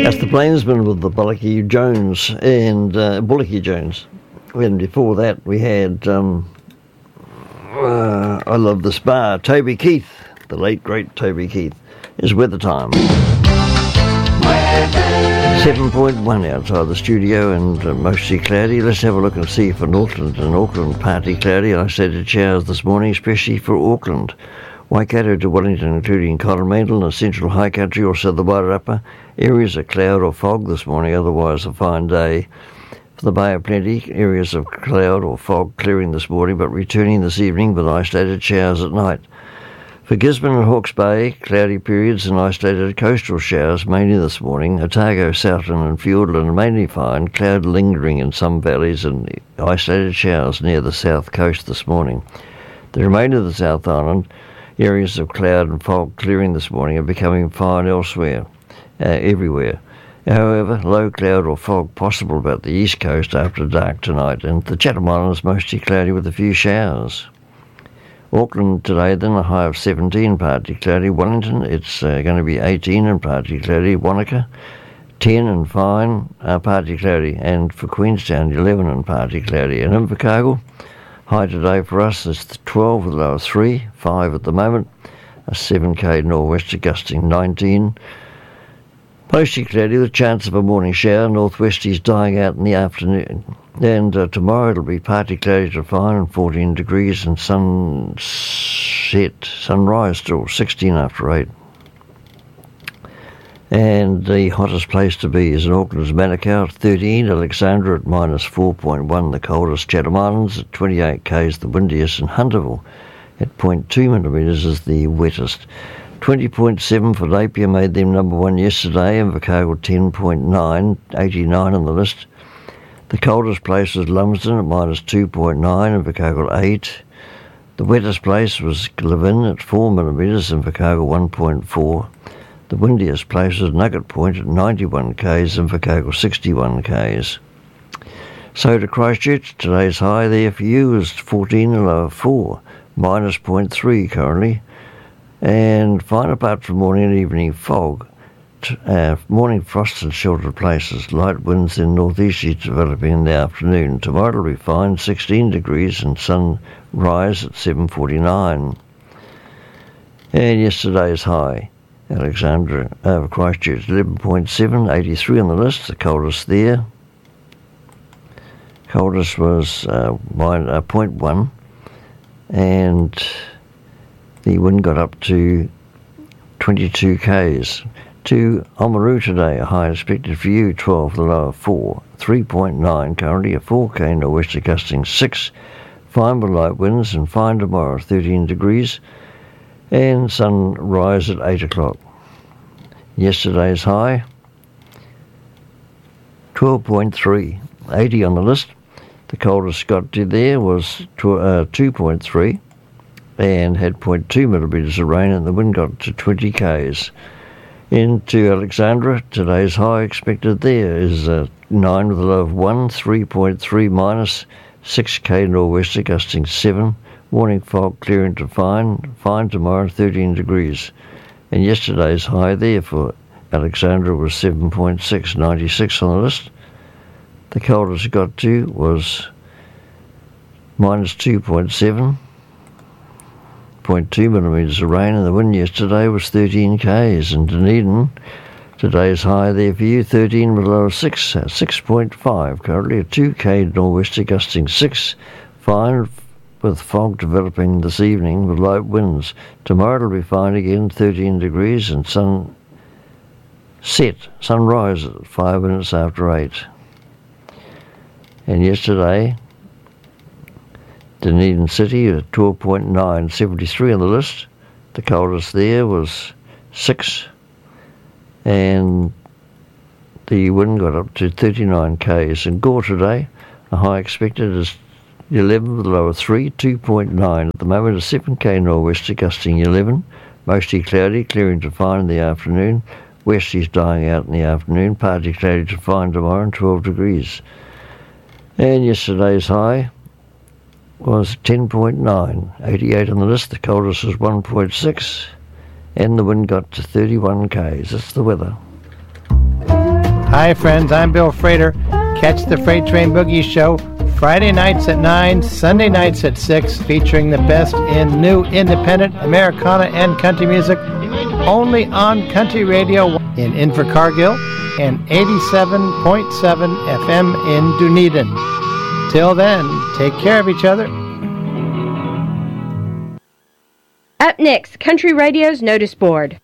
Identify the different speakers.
Speaker 1: That's the Plainsman with the Bullocky Jones and Bullocky Jones. And before that we had I Love This Bar, Toby Keith, the late great Toby Keith. Is Weather Time. 7.1 outside the studio and mostly cloudy. Let's have a look and see for Northland and Auckland. Partly cloudy, isolated showers this morning, especially for Auckland. Waikato to Wellington, including Coromandel and central high country, also the Wairarapa. Areas of cloud or fog this morning, otherwise a fine day. For the Bay of Plenty, areas of cloud or fog clearing this morning, but returning this evening with isolated showers at night. For Gisborne and Hawke's Bay, cloudy periods and isolated coastal showers mainly this morning. Otago, Southland and Fiordland mainly fine, cloud lingering in some valleys and isolated showers near the south coast this morning. The remainder of the South Island, areas of cloud and fog clearing this morning are becoming fine elsewhere, everywhere. However, low cloud or fog possible about the east coast after dark tonight, and the Chatham Islands mostly cloudy with a few showers. Auckland today then a high of 17, partly cloudy. Wellington, it's going to be 18 and partly cloudy. Wanaka, 10 and fine, partly cloudy. And for Queenstown, 11 and partly cloudy. And Invercargill, high today for us is 12 with a low of 3, 5 at the moment. A 7k northwest gusting 19. Mostly cloudy with a chance of a morning shower. Northwesties dying out in the afternoon. And tomorrow it'll be partly cloudy to fine and 14 degrees and sunrise still 16 after 8. And the hottest place to be is in Auckland's Manukau at 13, Alexandra at minus 4.1, the coldest. Chatham Islands at 28 k's, the windiest, and Hunterville at 0.2 millimetres is the wettest. 20.7 for Napier made them number one yesterday, and Invercargill 10.9, 89 on the list. The coldest place was Lumsden at minus 2.9, Invercargill 8. The wettest place was Levin at 4 millimetres, Invercargill 1.4. The windiest place was Nugget Point at 91 k's, Invercargill 61 k's. So to Christchurch, today's high there for you is 14 and low of 4, minus 0.3 currently. And fine apart from morning and evening fog. Morning frost in sheltered places, light winds in northeasterly developing in the afternoon. Tomorrow will be fine, 16 degrees and sunrise at 7:49. And yesterday's high, Alexandra over Christchurch 11.7, 83 on the list, the coldest there. Coldest was 0.1, and the wind got up to 22 k's. To Oamaru today, a high expected for you, 12, the low of 4, 3.9 currently, a 4k nor'wester gusting 6, fine with light winds, and fine tomorrow, 13 degrees, and sunrise at 8 o'clock. Yesterday's high, 12.3, 80 on the list. The coldest got to there was 2.3, and had 0.2 millimetres of rain, and the wind got to 20 k's. Into Alexandra, today's high expected there is 9 with a low of 1, 3.3 minus, 6k nor'wester gusting 7, morning fog clearing to fine tomorrow 13 degrees. And yesterday's high there for Alexandra was 7.6, 96 on the list. The coldest it got to was minus 2.7. 0.2 millimetres of rain, and the wind yesterday was 13 k's. And Dunedin, today's high there for you, 13 with a low of 6, 6.5 currently, a 2k nor'wester gusting 6, fine with fog developing this evening with light winds. Tomorrow it'll be fine again, 13 degrees, and sunrise at 5 minutes after 8. And yesterday, Dunedin City at 12.9, 73 on the list. The coldest there was 6, and the wind got up to 39 k's. And Gore today, a high expected is 11 with a low of 3, 2.9 at the moment, a 7k nor'wester gusting 11, mostly cloudy, clearing to fine in the afternoon. Westies dying out in the afternoon, partly cloudy to fine tomorrow, and 12 degrees. And yesterday's high was 10.9, 88 on the list. The coldest was 1.6, and the wind got to 31 k's. That's the weather.
Speaker 2: Hi friends, I'm Bill Frater. Catch the Freight Train Boogie Show Friday nights at 9, Sunday nights at 6, featuring the best in new independent Americana and country music, only on Country Radio in Invercargill and 87.7 FM in Dunedin. Till then, take care of each other.
Speaker 3: Up next, Country Radio's Notice Board.